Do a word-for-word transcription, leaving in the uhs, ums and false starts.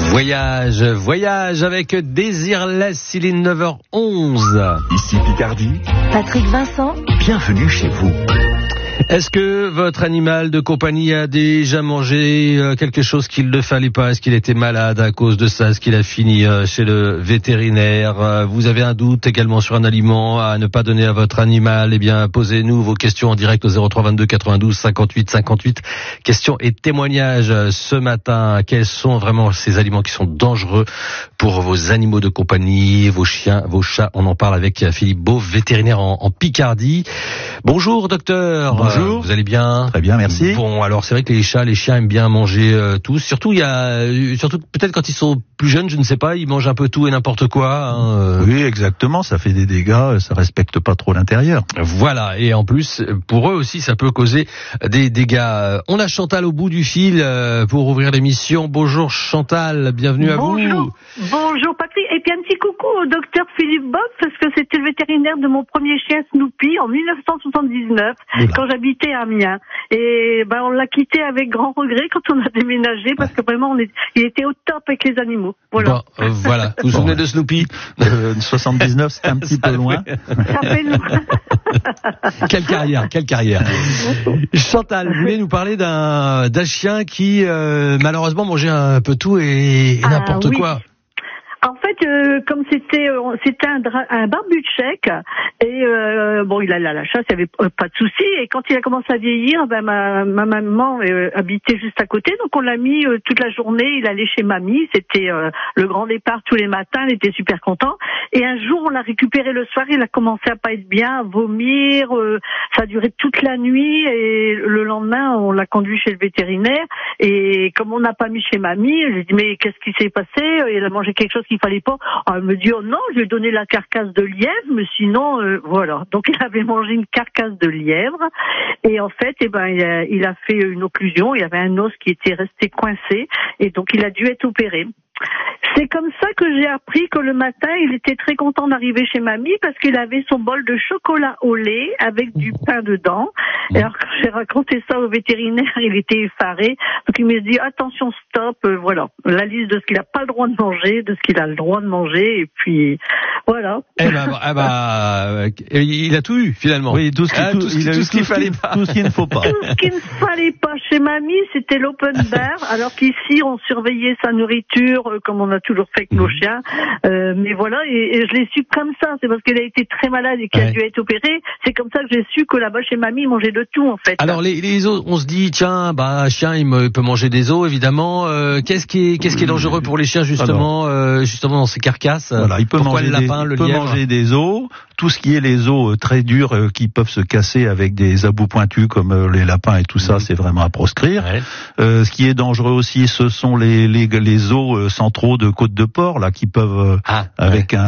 Voyage, voyage avec Désirless, il est neuf heures onze. Ici Picardie. Patrick Vincent. Bienvenue chez vous. Est-ce que votre animal de compagnie a déjà mangé quelque chose qu'il ne fallait pas? Est-ce qu'il était malade à cause de ça? Est-ce qu'il a fini chez le vétérinaire? Vous avez un doute également sur un aliment à ne pas donner à votre animal? Eh bien, posez-nous vos questions en direct au zéro trois vingt-deux quatre-vingt-douze cinquante-huit cinquante-huit. Questions et témoignages ce matin. Quels sont vraiment ces aliments qui sont dangereux pour vos animaux de compagnie, vos chiens, vos chats? On en parle avec Philippe Beauve, vétérinaire en, en Picardie. Bonjour docteur. Bonjour. Vous allez bien? Très bien, merci. Bon, alors c'est vrai que les chats, les chiens aiment bien manger euh, tous. Surtout, il y a, surtout peut-être quand ils sont plus jeunes, je ne sais pas, ils mangent un peu tout et n'importe quoi. Hein, euh. Oui, exactement. Ça fait des dégâts. Ça respecte pas trop l'intérieur. Voilà. Et en plus, pour eux aussi, ça peut causer des dégâts. On a Chantal au bout du fil euh, pour ouvrir l'émission. Bonjour Chantal, bienvenue à Bonjour. vous. Bonjour Patrick. Et puis un petit coucou au docteur Philippe Beauve, parce que c'était le vétérinaire de mon premier chien Snoopy en dix-neuf cent soixante-dix-neuf, Oula. quand j'habitais à Amiens. Et ben on l'a quitté avec grand regret quand on a déménagé, parce que vraiment on est, il était au top avec les animaux. Voilà. Bon, euh, voilà. Vous vous souvenez de Snoopy? euh, soixante-dix-neuf, c'est un petit Ça peu loin. Ça fait loin. Quelle carrière, quelle carrière. Chantal, vous voulez nous parler d'un, d'un chien qui euh, malheureusement mangeait un peu tout et, et Ah, n'importe oui. quoi. En fait, euh, comme c'était euh, c'était un, dra- un barbu tchèque, et euh, bon, il allait à la chasse, il n'y avait euh, pas de souci. Et quand il a commencé à vieillir, ben ma, ma maman euh, habitait juste à côté, donc on l'a mis euh, toute la journée. Il allait chez mamie, c'était euh, le grand départ tous les matins. Il était super content. Et un jour, on l'a récupéré le soir. Il a commencé à pas être bien, à vomir. Euh, ça a duré toute la nuit. Et le lendemain, on l'a conduit chez le vétérinaire. Et comme on n'a pas mis chez mamie, j'ai dit mais qu'est-ce qui s'est passé? Il a mangé quelque chose qu'il fallait pas. Alors, elle me dit oh non, je lui ai donné la carcasse de lièvre, mais sinon euh, voilà. Donc il avait mangé une carcasse de lièvre et en fait, eh ben il a, il a fait une occlusion. Il y avait un os qui était resté coincé et donc il a dû être opéré. C'est comme ça que j'ai appris que le matin, il était très content d'arriver chez mamie parce qu'il avait son bol de chocolat au lait avec du pain dedans. Et alors, quand j'ai raconté ça au vétérinaire, il était effaré. Donc, il m'a dit, attention, stop, euh, voilà. La liste de ce qu'il n'a pas le droit de manger, de ce qu'il a le droit de manger, et puis, voilà. Eh ben, eh ben, il a tout eu, finalement. Oui, tout ce qui- Ah, tout- tout ce qui- il a tout eu ce qu'il tout ce fallait qui- pas. tout ce qu'il ne faut pas. Tout ce qu'il ne fallait pas chez mamie, c'était l'open bar, alors qu'ici, on surveillait sa nourriture, euh, comme on a toujours fait avec nos chiens. Euh, mais voilà, et, et je l'ai su comme ça. C'est parce qu'il a été très malade et qu'il Ouais. a dû être opéré. C'est comme ça que j'ai su que là-bas, chez mamie, il mangeait de tout, en fait. Alors les, les os, on se dit tiens, bah un chien il, me, il peut manger des os évidemment. Euh, qu'est-ce qui est qu'est-ce qui est dangereux pour les chiens justement, euh, justement dans ces carcasses? Voilà, il peut Pourquoi manger le lapin, des, le il peut lièvre? manger des os, tout ce qui est les os euh, très durs euh, qui peuvent se casser avec des abous pointus comme euh, les lapins et tout ça, Mmh. c'est vraiment à proscrire. Ouais. Euh, ce qui est dangereux aussi, ce sont les les, les os euh, centraux de côte de porc là qui peuvent euh, Ah, avec ouais. un